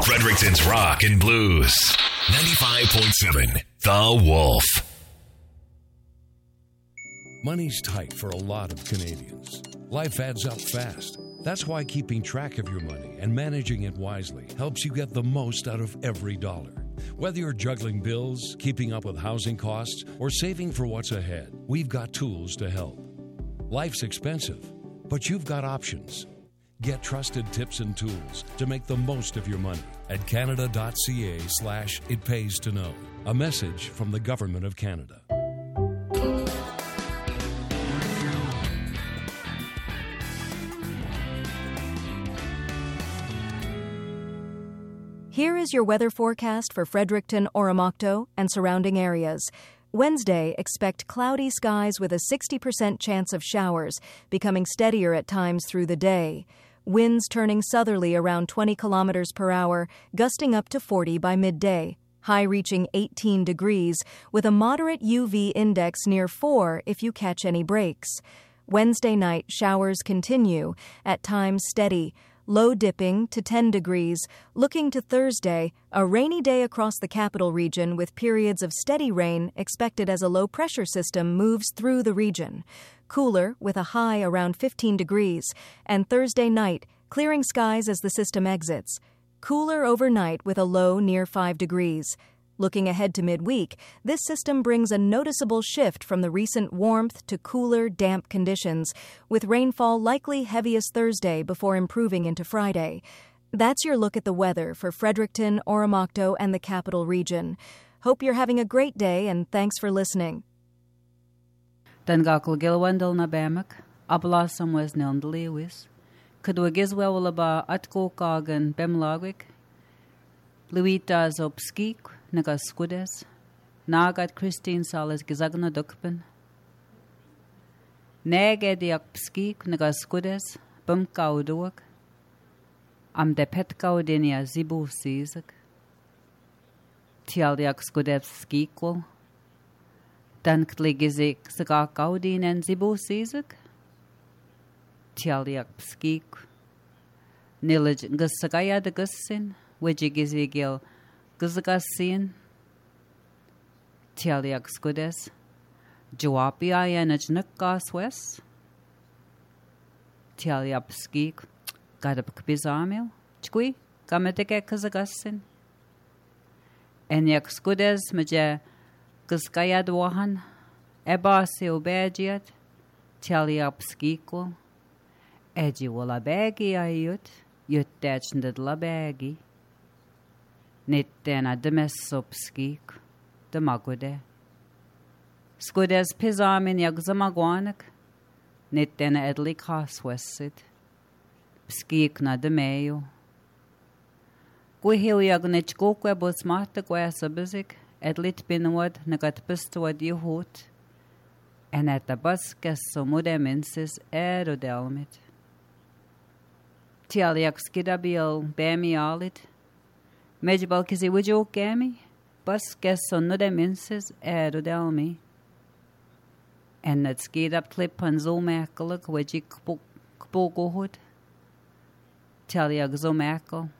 Fredericton's Rock and Blues. 95.7 The Wolf. Money's tight for a lot of Canadians. Life adds up fast. That's why keeping track of your money and managing it wisely helps you get the most out of every dollar. Whether you're juggling bills, keeping up with housing costs, or saving for what's ahead, we've got tools to help. Life's expensive, but you've got options. Get trusted tips and tools to make the most of your money at canada.ca/itpaystoknow. A message from the Government of Canada. Here is your weather forecast for Fredericton, Oromocto, and surrounding areas. Wednesday, expect cloudy skies with a 60% chance of showers, becoming steadier at times through the day. Winds turning southerly around 20 kilometers per hour, gusting up to 40 by midday. High reaching 18 degrees, with a moderate UV index near 4 if you catch any breaks. Wednesday night, showers continue, at times steady. Low dipping to 10 degrees. Looking to Thursday, a rainy day across the capital region with periods of steady rain expected as a low-pressure system moves through the region. Cooler with a high around 15 degrees. And Thursday night, clearing skies as the system exits. Cooler overnight with a low near 5 degrees. Looking ahead to midweek, this system brings a noticeable shift from the recent warmth to cooler, damp conditions, with rainfall likely heaviest Thursday before improving into Friday. That's your look at the weather for Fredericton, Oromocto, and the Capital Region. Hope you're having a great day, and thanks for listening. Den gakul gilwendel na bemak, ablasam was nil lewis. Kadwagizwell ba atko kagan bemlagwik. Luitas obskik. Nagas skudes, nagat Christine Salas gizagna dukpen. Negediak pskik nagas skudes, bum kauduak. Am de pet kaudinia zibu sizak. Tialdiak skudes skikul. Dan kligizik saga kaudin en zibu sizak. Tialdiak pskik. Nilij gusagaya de gussin, wejigizigil. Guzagasin, Tialiak Skudes, Jawapia and Ajnukgas West, Tialiap Skik, Gadap Kbizamil, Chqui, Gameteke Kazagasin, Enyak Skudes, Maja Guzgayad Wahan, Ebasi Obejiat, Tialiap Skikul, Eji Walla Bagi Ayut, Yut Dachndad La Bagi. Nittena demessopskik, de magude. Skudes pizamin yagzamagwanak, nittena edli kaswesid, pskik na de meyo. Guhil yagnich gokwe busmata gwesabizik, edlit binwad nagat pistuad yuhut, en et the buskes somude minsis erodelmit. Tialiak skidabil bemi alit, Mejbal kizi wujo gami, bus guess on no de minces erodelmi. En het skied up clip on zo makkelijk, wedgie kbogohud. Tel jag zo makkel,